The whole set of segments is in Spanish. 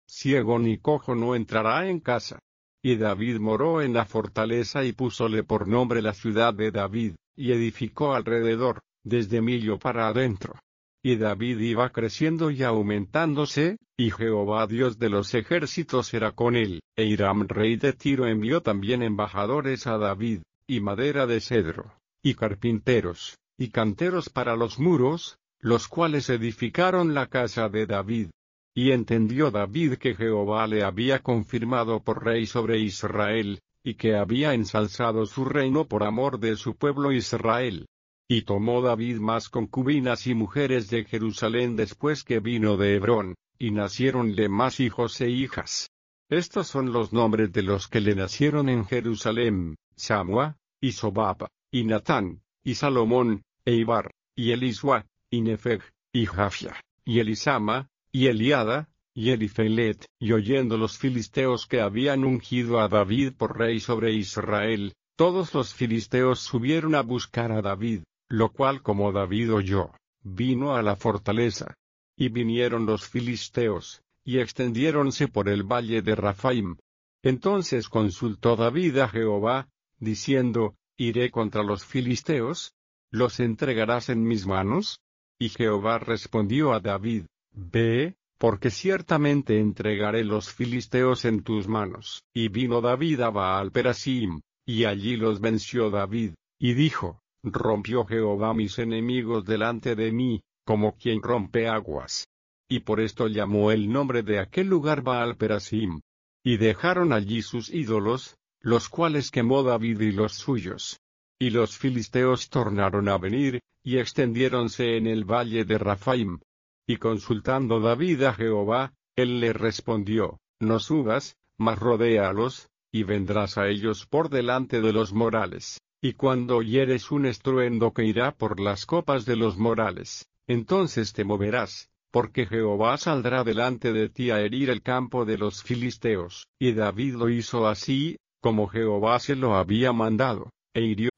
ciego ni cojo no entrará en casa. Y David moró en la fortaleza y púsole por nombre la ciudad de David, y edificó alrededor, desde Millo para adentro. Y David iba creciendo y aumentándose, y Jehová Dios de los ejércitos era con él. E Hiram rey de Tiro envió también embajadores a David, y madera de cedro, y carpinteros, y canteros para los muros, los cuales edificaron la casa de David. Y entendió David que Jehová le había confirmado por rey sobre Israel, y que había ensalzado su reino por amor de su pueblo Israel. Y tomó David más concubinas y mujeres de Jerusalén después que vino de Hebrón, y naciéronle más hijos e hijas. Estos son los nombres de los que le nacieron en Jerusalén: Samua, y Sobab, y Natán, y Salomón, e Ibar, y Elisua, y Nefeg, y Jafia, y Elisama, y Eliada, y Elifelet. Y oyendo los filisteos que habían ungido a David por rey sobre Israel, todos los filisteos subieron a buscar a David, lo cual como David oyó, vino a la fortaleza. Y vinieron los filisteos, y extendiéronse por el valle de Rafaim. Entonces consultó David a Jehová, diciendo: ¿Iré contra los filisteos? ¿Los entregarás en mis manos? Y Jehová respondió a David: Ve, porque ciertamente entregaré los filisteos en tus manos. Y vino David a Baal-Perasim, y allí los venció David, y dijo: Rompió Jehová mis enemigos delante de mí, como quien rompe aguas. Y por esto llamó el nombre de aquel lugar Baal-Perasim. Y dejaron allí sus ídolos, los cuales quemó David y los suyos. Y los filisteos tornaron a venir, y extendiéronse en el valle de Rafaim. Y consultando David a Jehová, él le respondió: No subas, mas rodéalos, y vendrás a ellos por delante de los morales. Y cuando oyeres un estruendo que irá por las copas de los morales, entonces te moverás, porque Jehová saldrá delante de ti a herir el campo de los filisteos. Y David lo hizo así, como Jehová se lo había mandado, e hirió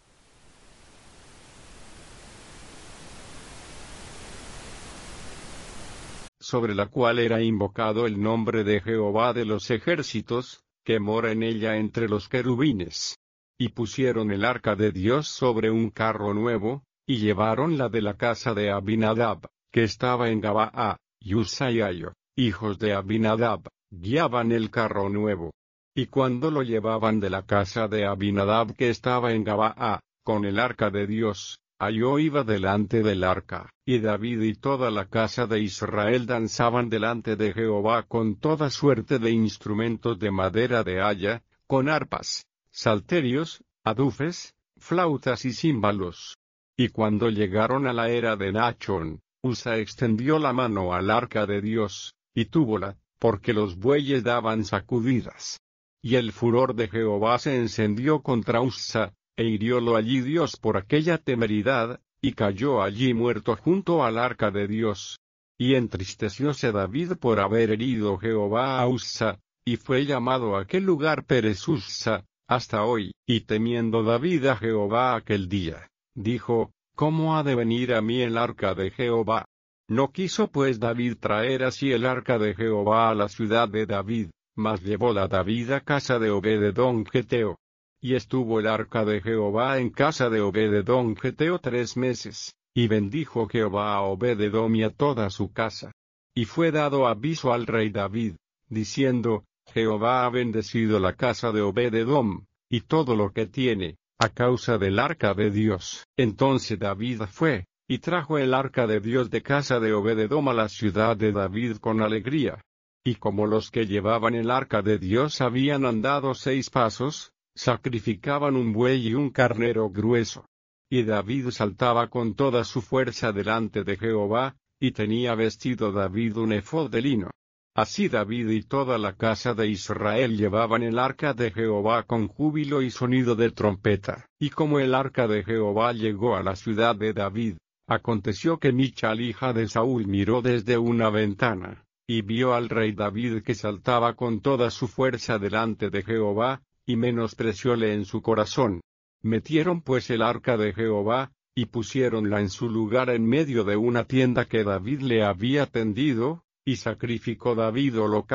sobre la cual era invocado el nombre de Jehová de los ejércitos, que mora en ella entre los querubines. Y pusieron el arca de Dios sobre un carro nuevo, y llevaronla de la casa de Abinadab, que estaba en Gabaa, y Usa y Ayo, hijos de Abinadab, guiaban el carro nuevo. Y cuando lo llevaban de la casa de Abinadab que estaba en Gabaa, con el arca de Dios, Ayo iba delante del arca, y David y toda la casa de Israel danzaban delante de Jehová con toda suerte de instrumentos de madera de haya, con arpas, salterios, adufes, flautas y címbalos. Y cuando llegaron a la era de Nachón, Usa extendió la mano al arca de Dios, y túvola, porque los bueyes daban sacudidas. Y el furor de Jehová se encendió contra Usa, e hiriólo allí Dios por aquella temeridad, y cayó allí muerto junto al arca de Dios. Y entristecióse David por haber herido Jehová a Usa, y fue llamado aquel lugar Perez-Usa, hasta hoy. Y temiendo David a Jehová aquel día, dijo: ¿Cómo ha de venir a mí el arca de Jehová? No quiso pues David traer así el arca de Jehová a la ciudad de David, mas llevóla David a casa de Obed-edom geteo. Y estuvo el arca de Jehová en casa de Obed-edom geteo 3 meses, y bendijo Jehová a Obed-edom y a toda su casa. Y fue dado aviso al rey David, diciendo: Jehová ha bendecido la casa de Obed-edom, y todo lo que tiene, a causa del arca de Dios. Entonces David fue, y trajo el arca de Dios de casa de Obed-edom a la ciudad de David con alegría. Y como los que llevaban el arca de Dios habían andado 6 pasos, sacrificaban un buey y un carnero grueso. Y David saltaba con toda su fuerza delante de Jehová, y tenía vestido David un efod de lino. Así David y toda la casa de Israel llevaban el arca de Jehová con júbilo y sonido de trompeta. Y como el arca de Jehová llegó a la ciudad de David, aconteció que Michal hija de Saúl miró desde una ventana, y vio al rey David que saltaba con toda su fuerza delante de Jehová, y menosprecióle en su corazón. Metieron pues el arca de Jehová, y pusiéronla en su lugar en medio de una tienda que David le había tendido, y sacrificó David holocausto